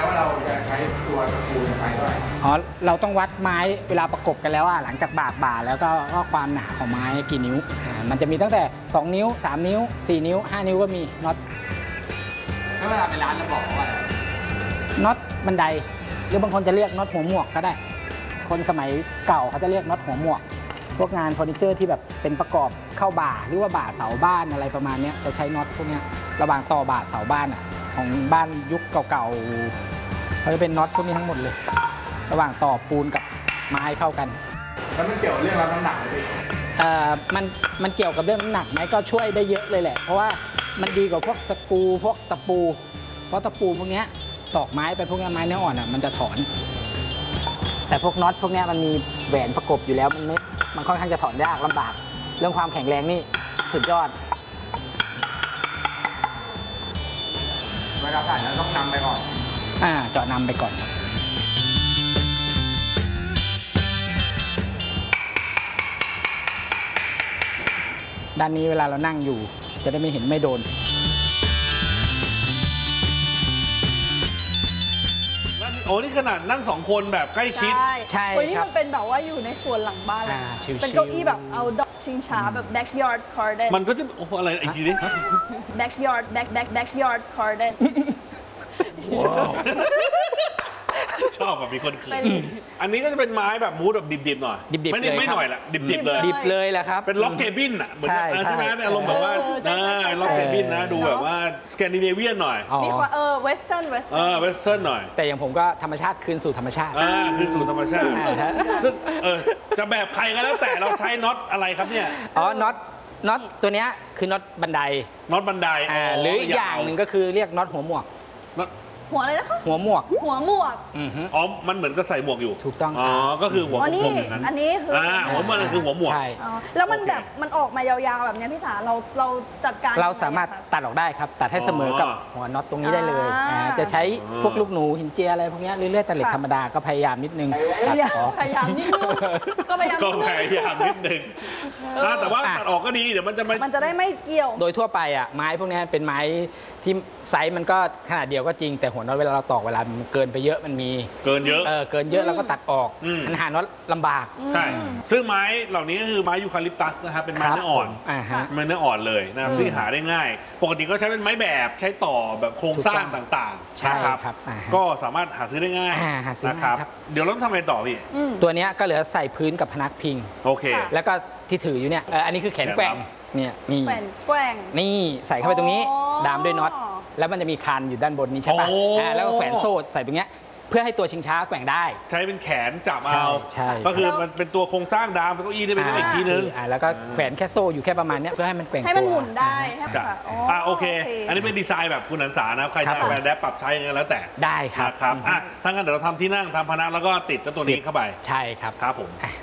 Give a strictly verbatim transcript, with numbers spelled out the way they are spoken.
ว่าเราจะใช้ตัวตะปูในไฟเท่าไหร่อ๋อเราต้องวัดไม้เวลาประกบกันแล้วอ่ะหลังจากบากบ่าแล้วก็ว่าความหนาของไม้กี่นิ้วอ่ามันจะมีตั้งแต่สองนิ้วสามนิ้วสี่นิ้วห้านิ้วก็มีน็อตถ้าเวลาไปร้านเราบอกว่าน็อตบันไดหรือบางคนจะเรียกน็อตหัวหมวกก็ได้คนสมัยเก่าเขาจะเรียกน็อตหัวหมวกพวกงานเฟอร์นิเจอร์ที่แบบเป็นประกอบเข้าบ่าหรือว่าบ่าเสาบ้านอะไรประมาณนี้จะใช้น็อตพวกนี้ระหว่างต่อบ่าเสาบ้านอ่ะของบ้านยุคเก่าๆเขาจะเป็นน็อตพวกนี้ทั้งหมดเลยระหว่างต่อปูนกับไม้เข้ากันแล้วมันเกี่ยวเรื่องรับน้ำหนักไหมพี่เอ่อมันมันเกี่ยวกับเรื่องน้ำหนักไหมก็ช่วยได้เยอะเลยแหละเพราะว่ามันดีกว่าพวกสกรูพวกตะปูเพราะตะปูพวกนี้ตอกไม้ไปพวกนี้ไม้เนื้ออ่อนอ่ะมันจะถอนแต่พวกน็อตพวกนี้มันมีแหวนประกบอยู่แล้วมันไม่มันค่อนข้างจะถอนยากลำบากเรื่องความแข็งแรงนี่สุดยอดเวลาใส่แล้วต้องนำไปก่อนอ่าเจาะนำไปก่อนด้านนี้เวลาเรานั่งอยู่จะได้ไม่เห็นไม่โดนโอ้นี่ขนาดนั่งสองคนแบบใกล้ชิดใช่วันนี้มันเป็นแบบว่าอยู่ในสวนหลังบ้านเป็นเก้าอี้แบบเอาดอกชิงช้าแบบ backyard garden มันก็จะโอ้อะไรอีกทีนี้ backyard back back backyard garden ชอบแบบมีคนเขินอันนี้ก็จะเป็นไม้แบบมูดแบบดิบๆหน่อยดิบๆเลยไม่หน่อยละดิบๆเลยดิบเลยแหละครับเป็นล็อกเคบินอ่ะเหมือนใช่ไหมอารมณ์แบบว่าล็อกเคบินนะดูแบบว่าสแกนดิเนเวียนหน่อยมีความเออเวสเทิร์นเวสเทิร์นเออเวสเทิร์นหน่อยแต่อย่างผมก็ธรรมชาติคืนสู่ธรรมชาติอ่าคืนสู่ธรรมชาติซึ่งเออจะแบบใครก็แล้วแต่เราใช้น็อตอะไรครับเนี่ยอ๋อน็อตน็อตตัวเนี้ยคือน็อตบันไดน็อตบันไดอ่าหรืออีกอย่างหนึ่งก็คือเรียกน็อตหัวหมวกหัวอะไรนะคะหัวหมวกหัวหมวกอ๋อมันเหมือนก็ใส่หมวกอยู่ถูกต้องอ๋อก็คือหัวหมวกอย่างนั้นอันนี้คืออ่าหัวมันคือหัวหมวกใช่แล้วมันแบบมันออกมายาวๆแบบนี้พี่สาเราเราจัดการเราสามารถตัดออกได้ครับตัดให้เสมอกับหัวน็อตตรงนี้ได้เลยจะใช้พวกลูกหนูหินเจียอะไรพวกนี้หรือเลื่อยตะเหล็กธรรมดาก็พยายามนิดนึงพยายามนิดนึงก็พยายามก็พยายามนิดนึงแต่ว่าตัดออกก็ดีเดี๋ยวมันจะมันจะได้ไม่เกี่ยวโดยทั่วไปอ่ะไม้พวกนี้เป็นไม้ที่ไซส์มันก็ขนาดเดียวก็จริงแต่หัวน็อตเวลาเราตอกเวลามันเกินไปเยอะมันมีเกินเยอะเออเกินเยอะแล้วก็ตัดออกมันหาน็อตลำบากใช่ซึ่งไม้เหล่านี้ก็คือไม้ยูคาลิปตัสนะครับเป็นไม้เนื้ออ่อนไม้เนื้ออ่อนเลยนะครับซึ่งหาได้ง่ายปกติก็ใช้เป็นไม้แบบใช้ต่อแบบโครงสร้างต่างๆนะครับก็สามารถหาซื้อได้ง่ายนะครับเดี๋ยวเราต้องทำอะไรต่อพี่ตัวนี้ก็เหลือใส่พื้นกับพนักพิงโอเคแล้วก็ที่ถืออยู่เนี่ยอันนี้คือแขนแกว่งเนี่ยนี่แขนแกว่งนี่ใส่เข้าไปตรงนี้ดามด้วยน็อตแล้วมันจะมีคานอยู่ด้านบนนี้ใช่ป่ะแล้วก็แขวนโซ่ใส่ตรงเนี้ยเพื่อให้ตัวชิงช้าแกว่งได้ใช้เป็นแขนจับเอาใช่ก็คือมันเป็นตัวโครงสร้างดามเป็นเก้าอี้ได้เป็นอีกทีนึงแล้วก็แขวนแค่โซ่อยู่แค่ประมาณนี้เพื่อให้มันแกว่งให้มันหมุนได้จ้ะอ่าโอเคอันนี้เป็นดีไซน์แบบคุณอันสานะใครจะแบบแดปปรับใช้ยังไงแล้วแต่ได้ครับครับอ่ะถ้างั้นเดี๋ยวเราทำที่นั่งทำพนักแล้วก็ติดตัวนี้เข้าไปใช่ครับครับผม